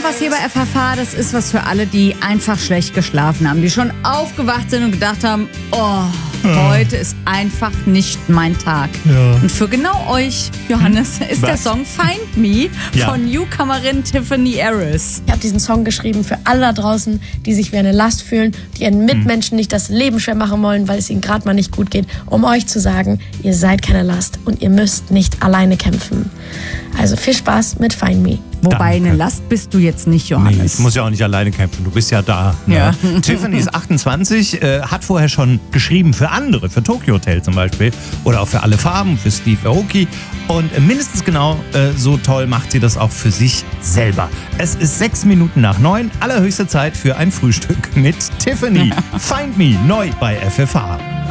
was hier bei FFH, das ist was für alle, die einfach schlecht geschlafen haben, die schon aufgewacht sind und gedacht haben, heute ist einfach nicht mein Tag. Ja. Und für genau euch, Johannes, ist der Song Find Me von Newcomerin Tiffany Harris. Ich habe diesen Song geschrieben für alle da draußen, die sich wie eine Last fühlen, die ihren Mitmenschen nicht das Leben schwer machen wollen, weil es ihnen gerade mal nicht gut geht, um euch zu sagen, ihr seid keine Last und ihr müsst nicht alleine kämpfen. Also viel Spaß mit Find Me. Wobei, eine Last bist du jetzt nicht, Johannes. Nee, ich muss ja auch nicht alleine kämpfen, du bist ja da. Ne? Ja. Tiffany ist 28, hat vorher schon geschrieben für andere, für Tokyo Hotel zum Beispiel. Oder auch für Alle Farben, für Steve Aoki. Und mindestens genau so toll macht sie das auch für sich selber. Es ist 6 Minuten nach 9, allerhöchste Zeit für ein Frühstück mit Tiffany. Find Me, neu bei FFH.